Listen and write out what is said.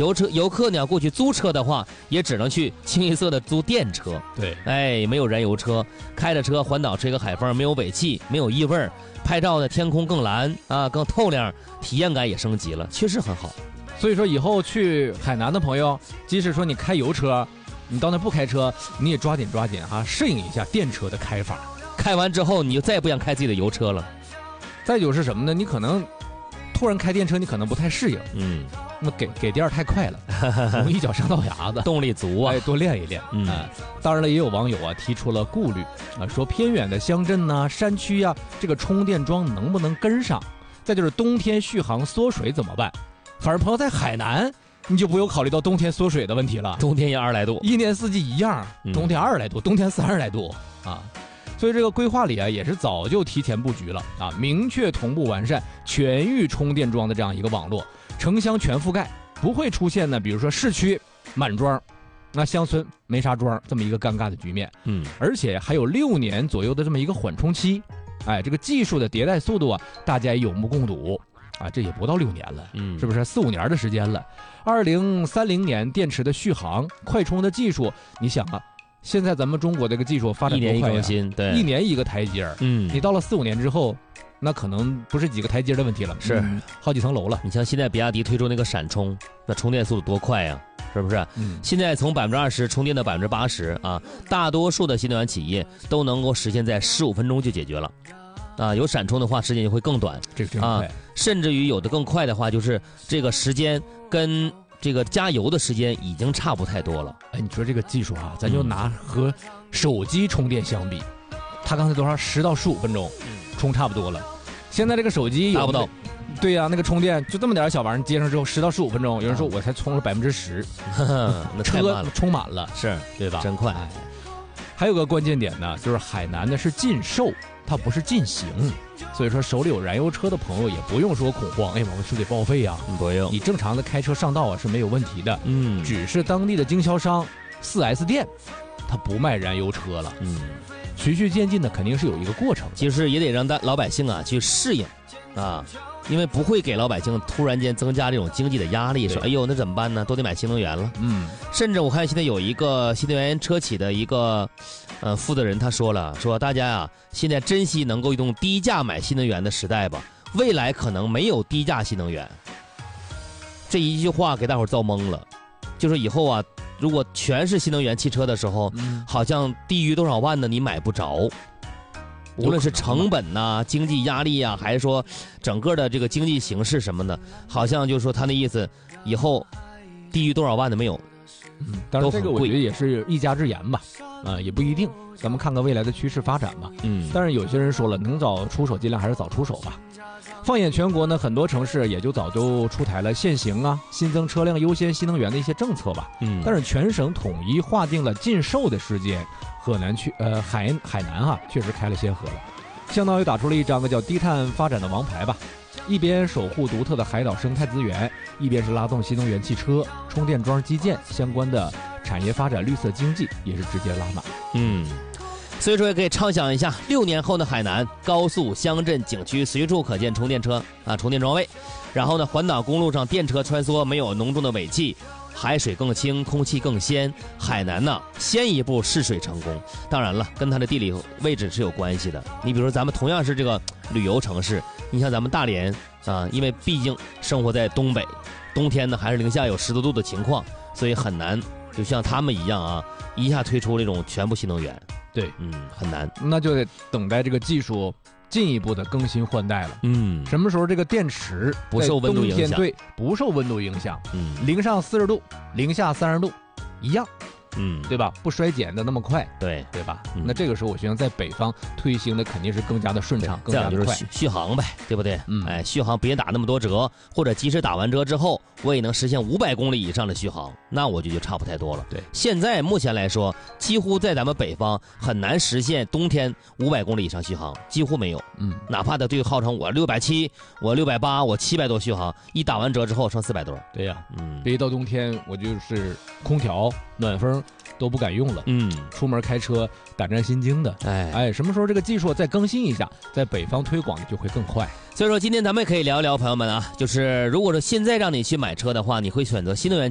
游客呢要过去租车的话，也只能去清一色的租电车。 对， 没有燃油车，开着车环岛吹个海风，没有尾气，没有异味，拍照的天空更蓝啊，更透亮，体验感也升级了，确实很好。 所以说以后去海南的朋友，即使说你开油车，你到那不开车，你也抓紧哈，适应一下电车的开法。 开完之后，你就再也不想开自己的油车了。 再就是什么呢？你可能突然开电车，你可能不太适应。那给电太快了，容易一脚上道牙子。 动力足啊， 多练一练。当然了，也有网友提出了顾虑说偏远的乡镇呐、山区呀，这个充电桩能不能跟上？再就是冬天续航缩水怎么办？反正朋友在海南，你就不用考虑到冬天缩水的问题了。 冬天也20来度， 一年四季一样，冬天20来度，冬天30来度啊。所以这个规划里也是早就提前布局了明确同步完善全域充电桩的这样一个网络，城乡全覆盖，不会出现呢，比如说市区满桩，那乡村没啥桩这么一个尴尬的局面。而且还有6年左右的这么一个缓冲期，这个技术的迭代速度大家也有目共睹这也不到6年了，是不是4、5年的时间了？2030年电池的续航、快充的技术，你想现在咱们中国这个技术发展多快 1年一更新，对 ，1年一个台阶你到了4、5年之后，那可能不是几个台阶的问题了， 是好几层楼了。 你像现在比亚迪推出那个闪充，那充电速度多快呀，是不是？现在从20%充电到80%大多数的新能源企业都能够实现在15分钟就解决了。有闪充的话，时间就会更短， 这个真快。 甚至于有的更快的话，就是这个时间跟这个加油的时间已经差不太多了。 你说这个技术咱就拿和手机充电相比，它刚才多少10到15分钟，充差不多了。现在这个手机达不到。 对呀，那个充电就这么点小玩意儿，接上之后10到15分钟，有人说我才充了10%， 那车充满了， 是对吧？ 真快。 还有个关键点呢，就是海南呢是禁售，它不是禁行，所以说手里有燃油车的朋友也不用说恐慌，我们是得报废啊， 不用， 你正常的开车上道是没有问题的，只是当地的经销商 4S 店，它不卖燃油车了，循序渐进的肯定是有一个过程的， 其实也得让老百姓去适应因为不会给老百姓突然间增加这种经济的压力，说哎呦那怎么办呢？都得买新能源了。甚至我看现在有一个新能源车企的一个负责人他说了，说大家现在珍惜能够用低价买新能源的时代吧，未来可能没有低价新能源。这一句话给大伙造懵了，就是以后如果全是新能源汽车的时候，好像低于多少万的你买不着。无论是成本经济压力还是说整个的这个经济形势什么的，好像就是说他那意思，以后低于多少万的没有。 当然这个我觉得也是一家之言吧，也不一定，咱们看看未来的趋势发展吧。但是有些人说了，能早出手尽量还是早出手吧。放眼全国呢，很多城市也就早就出台了限行新增车辆优先新能源的一些政策吧。但是全省统一划定了禁售的时间，海南确实开了先河了，相当于打出了一张叫低碳发展的王牌吧。一边守护独特的海岛生态资源，一边是拉动新能源汽车、充电桩基建相关的产业发展，绿色经济也是直接拉满。 所以说也可以畅想一下，6年后的海南，高速、乡镇、景区随处可见充电车充电桩位，然后呢，环岛公路上电车穿梭，没有浓重的尾气，海水更清，空气更鲜。海南先一步试水成功。当然了，跟它的地理位置是有关系的。你比如说咱们同样是这个旅游城市，你像咱们大连因为毕竟生活在东北，冬天呢还是零下有10多度的情况，所以很难就像他们一样一下推出这种全部新能源。 对， 很难， 那就得等待这个技术进一步的更新换代了。什么时候这个电池不受温度影响？ 对，不受温度影响。零上40度，零下30度，一样。对吧？不衰减的那么快， 对吧？那这个时候我觉得在北方推行的肯定是更加的顺畅，更加的快。 续航呗，对不对？续航别打那么多折，或者即使打完折之后，我也能实现500公里以上的续航，那我觉得就差不太多了。 对， 现在目前来说，几乎在咱们北方很难实现冬天500公里以上续航，几乎没有。哪怕的对号称我670，我680，我700多续航，一打完折之后剩400多。 对呀，别一到冬天我就是空调、暖风都不敢用了，出门开车胆战心惊的，什么时候这个技术再更新一下，在北方推广就会更快。 所以说今天咱们也可以聊一聊，朋友们就是如果说现在让你去买车的话，你会选择新能源